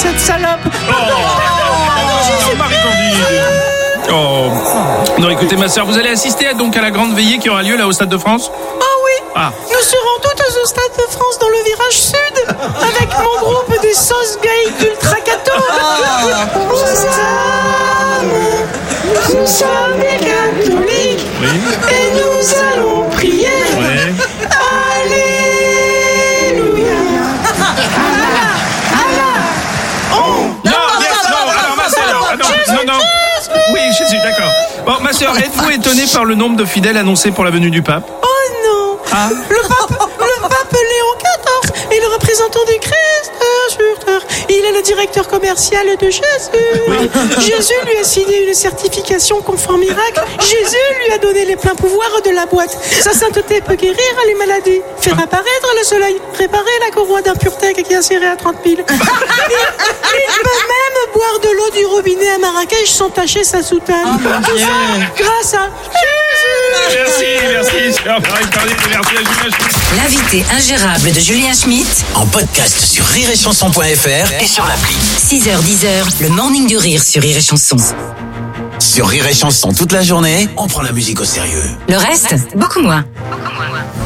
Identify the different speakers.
Speaker 1: cette salope.
Speaker 2: Marie-Candide. Oh. Non, écoutez, ma sœur, vous allez assister donc à la grande veillée qui aura lieu là au Stade de France ?
Speaker 1: Ah. Nous serons toutes au Stade de France dans le virage sud avec mon groupe des sauces gays d'Ultra Cato. Nous sommes des catholiques et nous allons prier. Alléluia.
Speaker 2: Non. Oui, Jésus, d'accord. Bon, ma sœur, êtes-vous étonnée par le nombre de fidèles annoncés pour la venue du pape ?
Speaker 1: Oh non.
Speaker 2: Ah.
Speaker 1: Le pape Léon XIV est le représentant du Christ sur terre. Il est le directeur commercial de Jésus.
Speaker 2: Oui.
Speaker 1: Jésus lui a signé une certification conforme miracle. Jésus lui a donné les pleins pouvoirs de la boîte. Sa sainteté peut guérir les maladies, faire apparaître le soleil, réparer la courroie d'impureté qui a serré à 30 000. Il peut même boire de l'eau du robinet à Marrakech sans tacher sa soutane. Tout ça grâce à Jésus.
Speaker 2: Merci, sœur Marie-Candide, merci à Julien Schmitt.
Speaker 3: L'invité ingérable de Julien Schmitt
Speaker 4: En podcast sur rireetchanson.fr et sur l'appli.
Speaker 3: 6h-10h, le morning du rire sur Rire et Chanson.
Speaker 4: Sur Rire et Chanson toute la journée, on prend la musique au sérieux.
Speaker 3: Le reste, beaucoup moins.